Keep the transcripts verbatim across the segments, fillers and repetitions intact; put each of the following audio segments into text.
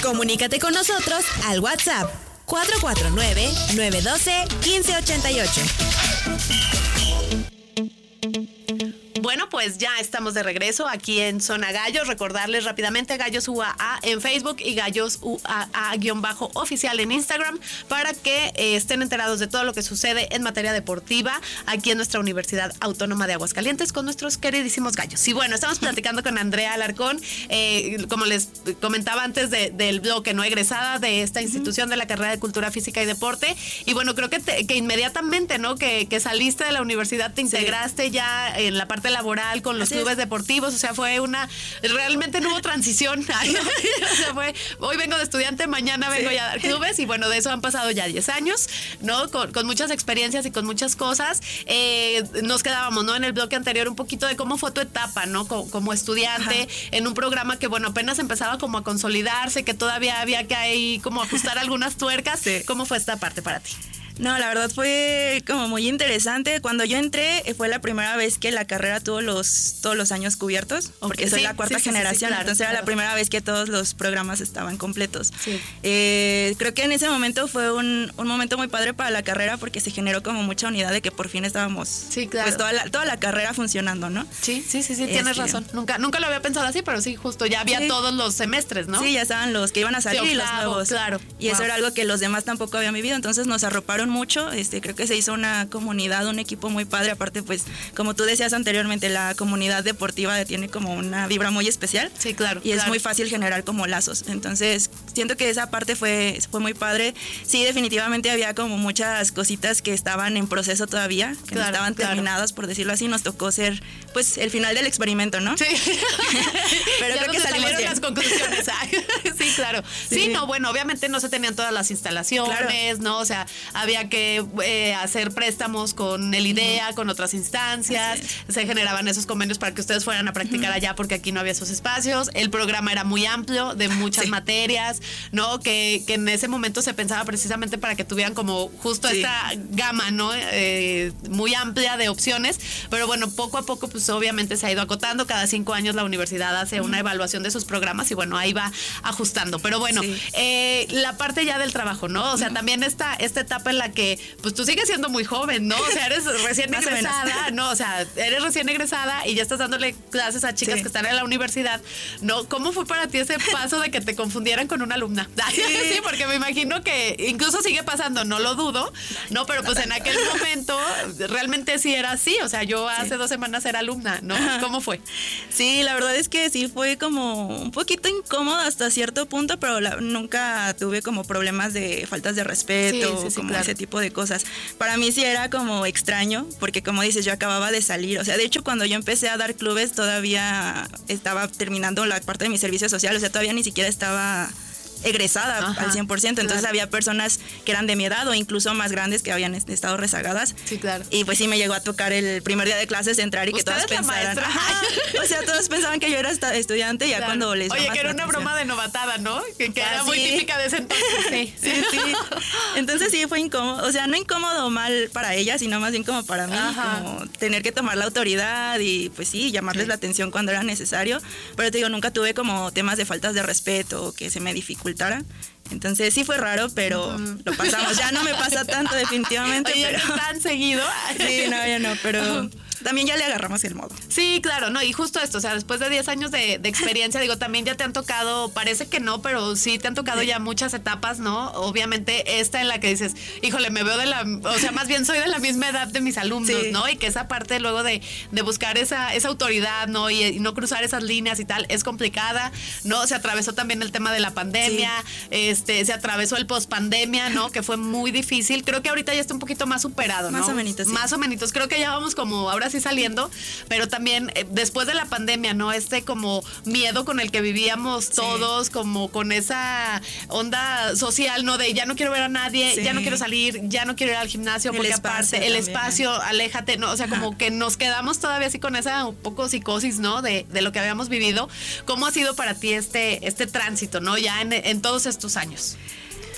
Comunícate con nosotros al WhatsApp cuatro cuatro nueve, nueve uno dos, uno cinco ocho ocho. Bueno, pues ya estamos de regreso aquí en Zona Gallos. Recordarles rápidamente Gallos U A A en Facebook y Gallos U A A-oficial en Instagram para que eh, estén enterados de todo lo que sucede en materia deportiva aquí en nuestra Universidad Autónoma de Aguascalientes con nuestros queridísimos gallos. Y bueno, estamos platicando con Andrea Alarcón, eh, como les comentaba antes de, del bloque, no egresada de esta institución de la carrera de Cultura Física y Deporte. Y bueno, creo que, te, que inmediatamente, ¿no? Que, que saliste de la universidad, te integraste sí. ya en la parte laboral con los Así clubes es. deportivos, o sea, fue una, realmente no hubo transición. Ay, o sea, fue, hoy vengo de estudiante, mañana vengo sí. ya a dar clubes y bueno, de eso han pasado ya diez años, ¿no? Con, con muchas experiencias y con muchas cosas. Eh, nos quedábamos, ¿no? En el bloque anterior un poquito de cómo fue tu etapa, ¿no? Como, como estudiante, Ajá. en un programa que, bueno, apenas empezaba como a consolidarse, que todavía había que ahí como ajustar algunas tuercas. Sí. ¿Cómo fue esta parte para ti? No, la verdad fue como muy interesante. Cuando yo entré fue la primera vez que la carrera tuvo los todos los años cubiertos, porque okay, soy sí, la cuarta sí, generación, sí, sí, claro, entonces claro. era la primera vez que todos los programas estaban completos. Sí. Eh, creo que en ese momento fue un, un momento muy padre para la carrera porque se generó como mucha unidad de que por fin estábamos sí, claro. pues toda la, toda la carrera funcionando, ¿no? Sí, sí, sí, sí, tienes este, razón. Nunca, nunca lo había pensado así, pero sí, justo ya había sí. todos los semestres, ¿no? Sí, ya estaban los que iban a salir sí, y los claro, nuevos. Claro. Y wow. eso era algo que los demás tampoco habían vivido, entonces nos arroparon mucho. Este, creo que se hizo una comunidad, un equipo muy padre. Aparte, pues, como tú decías anteriormente, la comunidad deportiva tiene como una vibra muy especial. Sí, claro. Y claro. es muy fácil generar como lazos. Entonces, siento que esa parte fue, fue muy padre. Sí, definitivamente había como muchas cositas que estaban en proceso todavía, que claro, no estaban claro. terminadas, por decirlo así. Nos tocó ser, pues, el final del experimento, ¿no? Sí. Pero ya creo que salieron las conclusiones. Sí, claro. Sí. sí, no, bueno, obviamente no se tenían todas las instalaciones, claro. ¿no? O sea, había que eh, hacer préstamos con el IDEA, uh-huh. con otras instancias. Sí. Se generaban esos convenios para que ustedes fueran a practicar uh-huh. allá porque aquí no había esos espacios. El programa era muy amplio, de muchas sí. materias, ¿no? Que, que en ese momento se pensaba precisamente para que tuvieran como justo sí. esta gama, ¿no? Eh, muy amplia de opciones. Pero bueno, poco a poco, pues obviamente se ha ido acotando. Cada cinco años la universidad hace uh-huh. una evaluación de sus programas y bueno, ahí va ajustando. Pero bueno, sí. eh, la parte ya del trabajo, ¿no? O sea, uh-huh. también esta, esta etapa en la que, pues tú sigues siendo muy joven, ¿no? O sea, eres recién egresada, ¿no? O sea, eres recién egresada y ya estás dándole clases a chicas sí. que están en la universidad, ¿no? ¿Cómo fue para ti ese paso de que te confundieran con una alumna? Sí, sí, porque me imagino que incluso sigue pasando, no lo dudo, ¿no? Pero pues en aquel momento realmente sí era así, o sea, yo hace sí. dos semanas era alumna, ¿no? ¿Cómo fue? Sí, la verdad es que sí fue como un poquito incómodo hasta cierto punto, pero la, nunca tuve como problemas de faltas de respeto, sí, sí, sí, como claro. ese tipo de cosas. Para mí sí era como extraño, porque como dices, yo acababa de salir, o sea, de hecho cuando yo empecé a dar clubes todavía estaba terminando la parte de mi servicio social, o sea, todavía ni siquiera estaba egresada Ajá, al cien por ciento, entonces claro. había personas que eran de mi edad o incluso más grandes que habían estado rezagadas. Sí, claro. Y pues sí me llegó a tocar el primer día de clases entrar y que todas pensaran, Ajá, o sea, todos pensaban que yo era estudiante ya claro. cuando les Oye, que era una broma de novatada, ¿no? Que, que era ah, muy sí. típica de ese entonces. Sí, sí, sí. Entonces sí fue incómodo, o sea, no incómodo o mal para ella, sino más bien como para mí, Ajá. como tener que tomar la autoridad y pues sí, llamarles sí. la atención cuando era necesario, pero te digo, nunca tuve como temas de faltas de respeto o que se me dificultara. Entonces sí fue raro, pero uh-huh. lo pasamos. Ya no me pasa tanto definitivamente. Oye, pero... tan seguido. Sí, no, ya no, pero también ya le agarramos el modo. Sí, claro, no, y justo esto, o sea, después de diez años de, de experiencia, digo, también ya te han tocado, parece que no, pero sí te han tocado sí. ya muchas etapas, ¿no? Obviamente esta en la que dices, híjole, me veo de la, o sea, más bien soy de la misma edad de mis alumnos, sí. ¿no? Y que esa parte luego de, de buscar esa, esa autoridad, ¿no? Y, y no cruzar esas líneas y tal, es complicada, ¿no? Se atravesó también el tema de la pandemia, sí. este, se atravesó el pospandemia, ¿no? Que fue muy difícil. Creo que ahorita ya está un poquito más superado, ¿no? Más o menos, sí. Más o menos. Creo que ya vamos como ahora sí saliendo, pero también eh, después de la pandemia, ¿no? Este como miedo con el que vivíamos sí. todos, como con esa onda social, ¿no? De ya no quiero ver a nadie, sí. ya no quiero salir, ya no quiero ir al gimnasio, el porque aparte el también. espacio, aléjate, ¿no? O sea, como Ajá. que nos quedamos todavía así con esa un poco psicosis, ¿no? De, de lo que habíamos vivido. ¿Cómo ha sido para ti este, este tránsito, ¿no? Ya en, en todos estos años.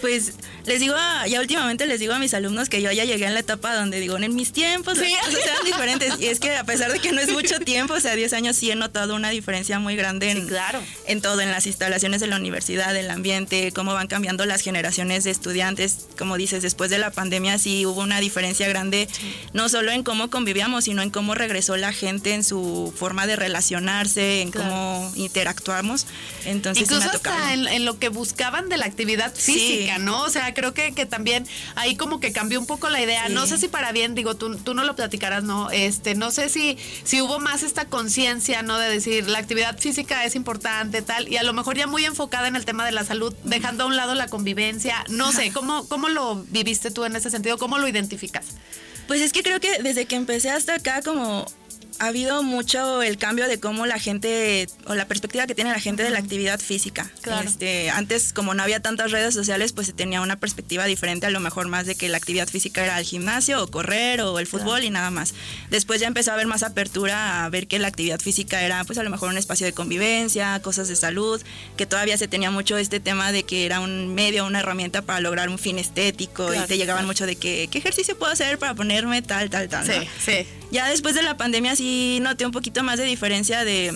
Pues les digo, a, ya últimamente les digo a mis alumnos que yo ya llegué en la etapa donde digo, en mis tiempos sí. las cosas eran diferentes. Y es que a pesar de que no es mucho tiempo, o sea, diez años sí he notado una diferencia muy grande en, sí, claro. en todo, en las instalaciones de la universidad, el ambiente, cómo van cambiando las generaciones de estudiantes. Como dices, después de la pandemia sí hubo una diferencia grande, sí. no solo en cómo convivíamos, sino en cómo regresó la gente en su forma de relacionarse, en claro. cómo interactuamos. Entonces, incluso sí me hasta en, en lo que buscaban de la actividad física, sí. ¿no? O sea, creo que, que también ahí como que cambió un poco la idea. Sí. No sé si para bien, digo, tú, tú no lo platicarás, ¿no? Este, no sé si, si hubo más esta conciencia, ¿no? De decir, la actividad física es importante, tal, y a lo mejor ya muy enfocada en el tema de la salud, dejando a un lado la convivencia. No sé, ¿cómo, cómo lo viviste tú en ese sentido? ¿Cómo lo identificas? Pues es que creo que desde que empecé hasta acá como ha habido mucho el cambio de cómo la gente, o la perspectiva que tiene la gente de la actividad física. Claro. Este, antes, como no había tantas redes sociales, pues se tenía una perspectiva diferente, a lo mejor más de que la actividad física era el gimnasio, o correr, o el fútbol, claro. y nada más. Después ya empezó a haber más apertura a ver que la actividad física era, pues a lo mejor un espacio de convivencia, cosas de salud, que todavía se tenía mucho este tema de que era un medio, una herramienta para lograr un fin estético, claro, y te llegaban claro. mucho de que, ¿qué ejercicio puedo hacer para ponerme tal, tal, tal? Sí, ¿no? sí. Ya después de la pandemia sí noté un poquito más de diferencia de,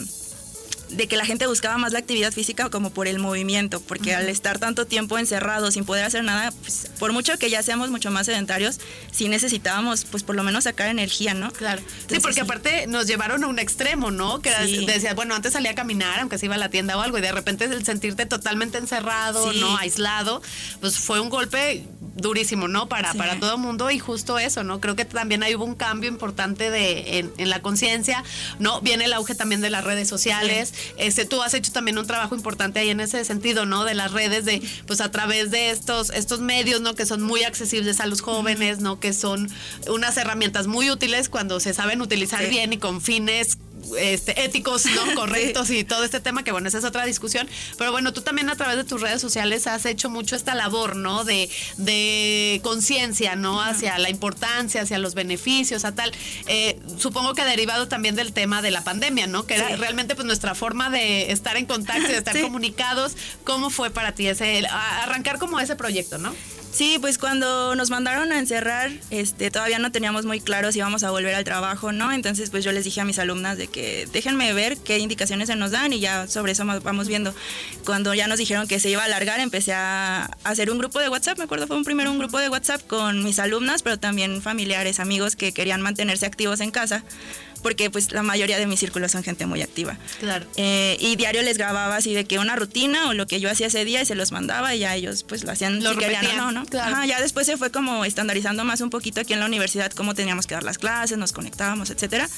de que la gente buscaba más la actividad física como por el movimiento, porque uh-huh. al estar tanto tiempo encerrados sin poder hacer nada, pues, por mucho que ya seamos mucho más sedentarios, sí necesitábamos pues por lo menos sacar energía, ¿no? Claro. Entonces, sí, porque sí. aparte nos llevaron a un extremo, ¿no? Que sí. decías, bueno, antes salía a caminar, aunque se iba a la tienda o algo, y de repente el sentirte totalmente encerrado, sí. ¿no? Aislado, pues fue un golpe durísimo, ¿no? Para, sí. para todo el mundo, y justo eso, ¿no? Creo que también ahí hubo un cambio importante de, en, en la conciencia, ¿no? Viene el auge también de las redes sociales. Sí. Este, tú has hecho también un trabajo importante ahí en ese sentido, ¿no? De las redes, de, pues a través de estos, estos medios, ¿no? Que son muy accesibles a los jóvenes, ¿no? Que son unas herramientas muy útiles cuando se saben utilizar sí. bien y con fines Este, éticos, ¿no? Correctos sí. y todo este tema, que bueno, esa es otra discusión, pero bueno, tú también a través de tus redes sociales has hecho mucho esta labor, ¿no? De, de conciencia, ¿no? Hacia la importancia, hacia los beneficios, a tal, eh, supongo que ha derivado también del tema de la pandemia, ¿no? Que era sí. realmente pues nuestra forma de estar en contacto y de estar sí. comunicados. ¿Cómo fue para ti ese, arrancar como ese proyecto, ¿no? Sí, pues cuando nos mandaron a encerrar, este, todavía no teníamos muy claro si íbamos a volver al trabajo, ¿no? Entonces, pues yo les dije a mis alumnas de que déjenme ver qué indicaciones se nos dan y ya sobre eso vamos viendo. Cuando ya nos dijeron que se iba a alargar, empecé a hacer un grupo de WhatsApp, me acuerdo, fue un primero un grupo de WhatsApp con mis alumnas, pero también familiares, amigos que querían mantenerse activos en casa, porque pues la mayoría de mis círculos son gente muy activa. Claro. Eh, y diario les grababa así de que una rutina o lo que yo hacía ese día y se los mandaba y ya ellos pues lo hacían lo si querían o no, ¿no? Claro. Ajá, ya después se fue como estandarizando más un poquito aquí en la universidad cómo teníamos que dar las clases, nos conectábamos, etcétera.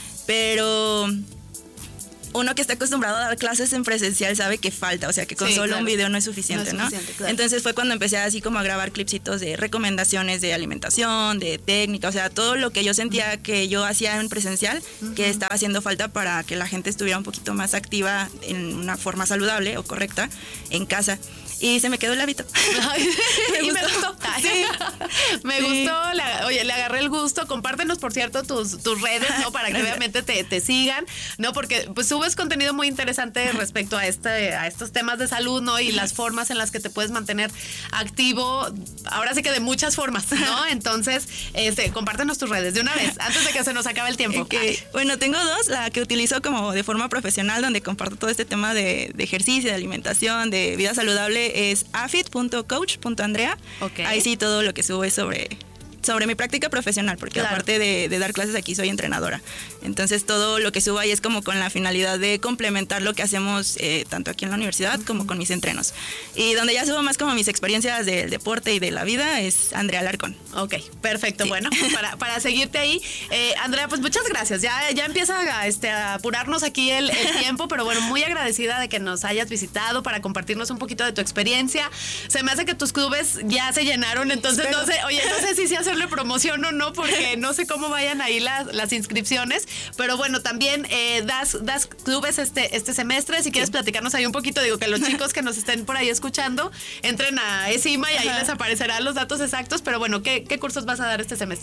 Pero uno que está acostumbrado a dar clases en presencial sabe que falta, o sea, que con sí, solo claro. un video no es suficiente, ¿no? Es suficiente, ¿no? Claro. Entonces fue cuando empecé así como a grabar clipsitos de recomendaciones de alimentación, de técnica, o sea, todo lo que yo sentía uh-huh. que yo hacía en presencial, uh-huh. que estaba haciendo falta para que la gente estuviera un poquito más activa en una forma saludable o correcta en casa. Y se me quedó el hábito. Ay, me, gustó. me gustó. Sí. Me sí. gustó. La, oye, le agarré el gusto. Compártenos, por cierto, tus, tus redes, ¿no? Para que obviamente te, te sigan, ¿no? Porque pues subes contenido muy interesante respecto a este, a estos temas de salud, ¿no? Y las formas en las que te puedes mantener activo. Ahora sí que de muchas formas, ¿no? Entonces, este, compártenos tus redes de una vez, antes de que se nos acabe el tiempo. Okay. Bueno, tengo dos. La que utilizo como de forma profesional, donde comparto todo este tema de, de ejercicio, de alimentación, de vida saludable, es afit punto coach punto andrea. Okay. Ahí sí todo lo que subo es sobre, sobre mi práctica profesional, porque claro. aparte de, de dar clases aquí soy entrenadora. Entonces todo lo que subo ahí es como con la finalidad de complementar lo que hacemos eh, tanto aquí en la universidad uh-huh. como con mis entrenos. Y donde ya subo más como mis experiencias del deporte y de la vida es Andrea Alarcón. Ok, perfecto. Sí. Bueno, para, para seguirte ahí, eh, Andrea, pues muchas gracias. Ya, ya empieza a, este, a apurarnos aquí el, el tiempo, pero bueno, muy agradecida de que nos hayas visitado para compartirnos un poquito de tu experiencia. Se me hace que tus clubes ya se llenaron, entonces Espero. no sé, oye, no sé si se hacerle promoción o no, porque no sé cómo vayan ahí las, las inscripciones, pero bueno, también eh, das, das clubes este, este semestre. Si quieres sí. platicarnos ahí un poquito, digo que los chicos que nos estén por ahí escuchando entren a ESIMA y ahí Ajá. les aparecerán los datos exactos, pero bueno, ¿qué, qué cursos vas a dar este semestre?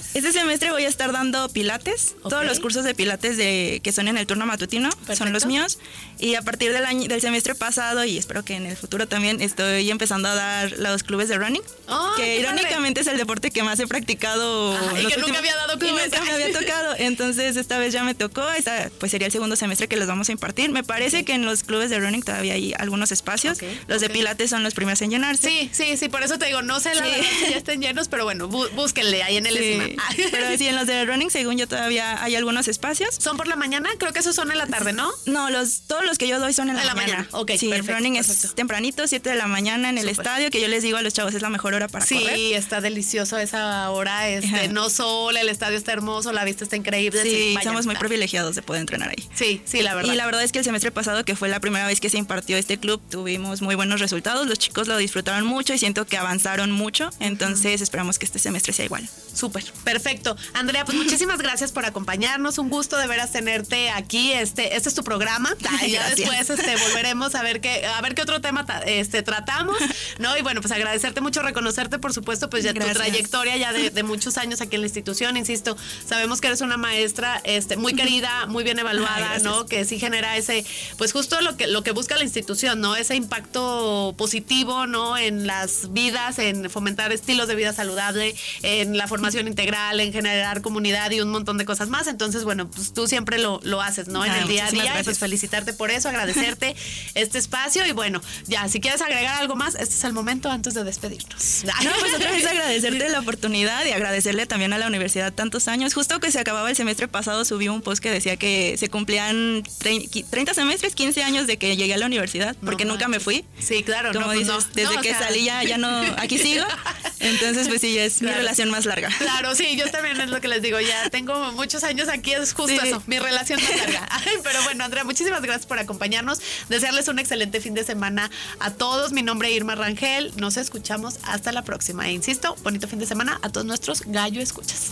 Este semestre voy a estar dando pilates. Okay. Todos los cursos de pilates de, que son en el turno matutino. Perfecto. Son los míos. Y a partir del año, del semestre pasado, y espero que en el futuro también, estoy empezando a dar los clubes de running. Oh, que irónicamente padre. Es el deporte que más he practicado. Ajá, y que últimos, nunca había dado clubes. Nunca me había tocado. Entonces esta vez ya me tocó. Esta, pues sería el segundo semestre que les vamos a impartir. Me parece okay. que en los clubes de running todavía hay algunos espacios. Okay. Los okay. de pilates son los primeros en llenarse. Sí, sí, sí. Por eso te digo, no sé la sí. verdad si ya estén llenos, pero bueno, bú, búsquenle ahí en el sí. Pero sí, en los de running, según yo, todavía hay algunos espacios. ¿Son por la mañana? Creo que esos son en la tarde, ¿no? No, los, todos los que yo doy son en la, en la mañana. mañana. Ok, sí, perfecto, el running perfecto. es tempranito, siete de la mañana en el Super. Estadio, que yo les digo a los chavos, es la mejor hora para sí, correr. Sí, está delicioso esa hora, este, no sola, el estadio está hermoso, la vista está increíble. Sí, sí somos muy privilegiados de poder entrenar ahí. Sí, sí, la verdad. Y la verdad es que el semestre pasado, que fue la primera vez que se impartió este club, tuvimos muy buenos resultados, los chicos lo disfrutaron mucho y siento que avanzaron mucho, entonces uh-huh. esperamos que este semestre sea igual. Súper, perfecto. Andrea, pues muchísimas gracias por acompañarnos, un gusto de veras tenerte aquí, este, este es tu programa, y ya después este, volveremos a ver qué, a ver qué otro tema este, tratamos, ¿no? Y bueno, pues agradecerte mucho, reconocerte, por supuesto, pues ya gracias. Tu trayectoria ya de, de muchos años aquí en la institución, insisto, sabemos que eres una maestra este, muy querida, muy bien evaluada, ay, ¿no? Que sí genera ese, pues justo lo que, lo que busca la institución, ¿no? Ese impacto positivo, ¿no? En las vidas, en fomentar estilos de vida saludable, en la formación integral, en generar comunidad y un montón de cosas más. Entonces, bueno, pues tú siempre lo, lo haces, ¿no? En ay, el día a día. Y pues felicitarte por eso, agradecerte este espacio. Y bueno, ya, si quieres agregar algo más, este es el momento antes de despedirnos. No, pues otra vez agradecerte la oportunidad y agradecerle también a la universidad tantos años. Justo que se acababa el semestre pasado, subí un post que decía que se cumplían treinta semestres, quince años de que llegué a la universidad, porque no, nunca me fui. Sí, claro. Como no, dices, no, desde no, que o sea... salí ya, ya no, aquí sigo. Entonces, pues sí, ya es claro. mi relación más larga. Claro, sí, yo también es lo que les digo, ya tengo muchos años aquí, es justo sí. eso, mi relación más larga. Pero bueno, Andrea, muchísimas gracias por acompañarnos, desearles un excelente fin de semana a todos. Mi nombre es Irma Rangel, nos escuchamos hasta la próxima. E insisto, bonito fin de semana a todos nuestros Gallo Escuchas.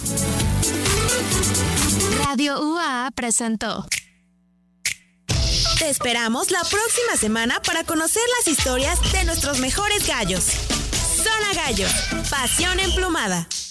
Radio U A A presentó. Te esperamos la próxima semana para conocer las historias de nuestros mejores gallos. Zona Gallo, pasión emplumada.